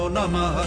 नमः।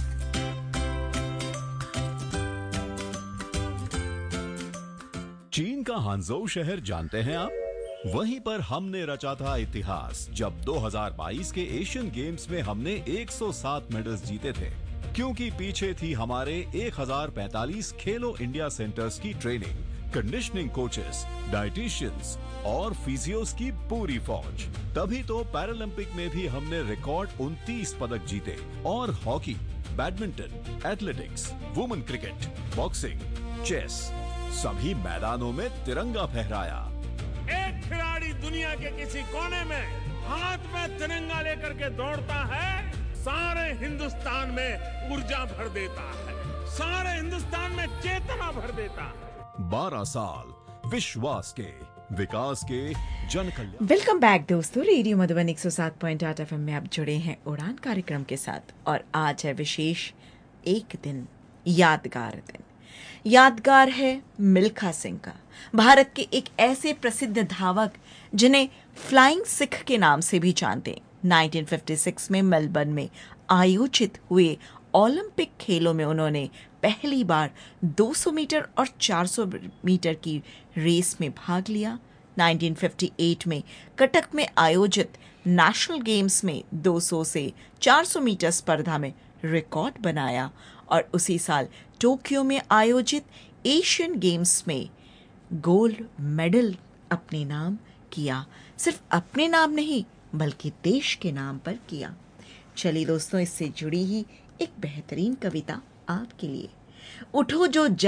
चीन का हांगझोउ शहर जानते हैं आप? वहीं पर हमने रचा था इतिहास जब 2022 के एशियन गेम्स में हमने 107 मेडल्स जीते थे, क्योंकि पीछे थी हमारे 1045 खेलो इंडिया सेंटर्स की ट्रेनिंग, कंडीशनिंग कोचेस, डाइटिशियंस और फिजियोस की पूरी फौज। तभी तो पैरालंपिक में भी हमने रिकॉर्ड 29 पदक जीते और hockey, badminton, athletics, women cricket, boxing, chess सभी मैदानों में तिरंगा फहराया। एक खिलाड़ी दुनिया के किसी कोने में हाथ में तिरंगा लेकर के दौड़ता है, सारे हिंदुस्तान में ऊर्जा भर देता है, सारे हिंदुस्तान में चेतना भर देता है। 12 साल विश्वास के, विकास के, जन कल्याण। वेलकम बैक दोस्तों, रेडियो मधुबन 107.8 एफएम में आप जुड़े हैं उड़ान कार्यक्रम के साथ। और आज है विशेष एक दिन, यादगार दिन। यादगार है मिल्खा सिंह का, भारत के एक ऐसे प्रसिद्ध धावक जिन्हें फ्लाइंग सिख के नाम से भी जानते। 1956 में मेलबर्न में आयोजित हुए ओलंपिक खेलों में उन्होंने पहली बार 200 मीटर और 400 मीटर की रेस में भाग लिया। 1958 में कटक में आयोजित नेशनल गेम्स में 200 से 400 मीटर स्पर्धा में रिकॉर्ड बनाया और उसी साल टोक्यो में आयोजित एशियन गेम्स में गोल्ड मेडल अपने नाम किया। सिर्फ अपने नाम नहीं बल्कि देश के नाम पर किया। चलिए दोस्तों, इससे जुड़ी ही एक बेहतरीन कविता आपके लिए। उठो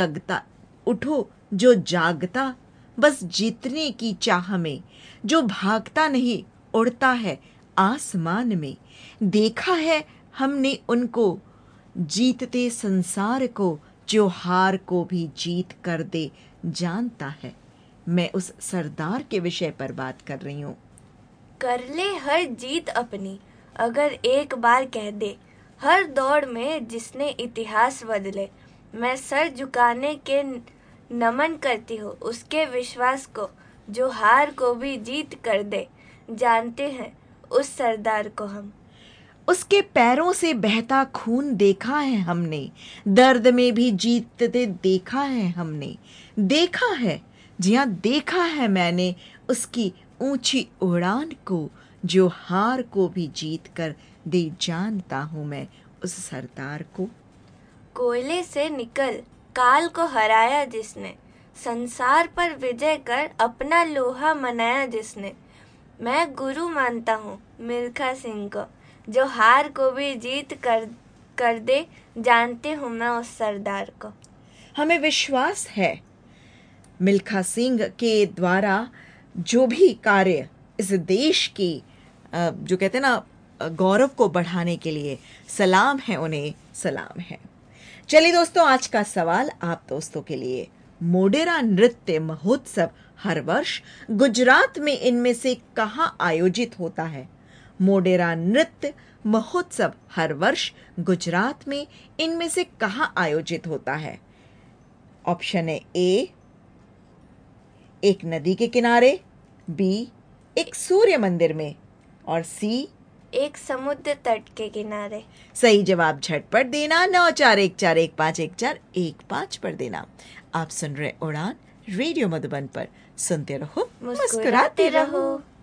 जो जागता बस जीतने की चाह में, जो भागता नहीं उड़ता है आसमान में। देखा है हमने उनको जीतते संसार को, जो हार को भी जीत कर दे जानता है। मैं उस सरदार के विषय पर बात कर रही हूँ। कर ले हर जीत अपनी, अगर एक बार कह दे, हर दौड़ में जिसने इतिहास बदले। मैं सर झुकाने के नमन करती हूँ उसके विश्वास को, जो हार को भी जीत कर दे। जानते हैं उस सरदार को हम। उसके पैरों से बहता खून देखा है हमने, दर्द में भी जीतते देखा है हमने। देखा है, जी हाँ देखा है मैंने उसकी ऊंची उड़ान को, जो हार को भी जीत कर दे जानता हूँ मैं उस सरदार को। कोयले से निकल काल को हराया जिसने, संसार पर विजय कर अपना लोहा मनाया जिसने। मैं गुरु मानता हूँ मिल्खा सिंह को, जो हार को भी जीत कर दे। जानती हूँ मैं उस सरदार को। हमें विश्वास है मिल्खा सिंह के द्वारा जो भी कार्य इस देश की जो कहते हैं ना गौरव को बढ़ाने के लिए, सलाम है उन्हें, सलाम है। चलिए दोस्तों, आज का सवाल आप दोस्तों के लिए। मोढेरा नृत्य महोत्सव हर वर्ष गुजरात में इनमें से कहाँ आयोजित होता है? मोढेरा नृत्य महोत्सव हर वर्ष गुजरात में इनमें से कहाँ आयोजित होता है? ऑप्शन है ए, एक नदी के किनारे, बी, एक सूर्य मंदिर में, और सी, एक समुद्र तट के किनारे। सही जवाब झटपट देना 9414151415 पर देना। आप सुन रहे उड़ान रेडियो मधुबन पर। सुनते रहो, मुस्कुराते रहो।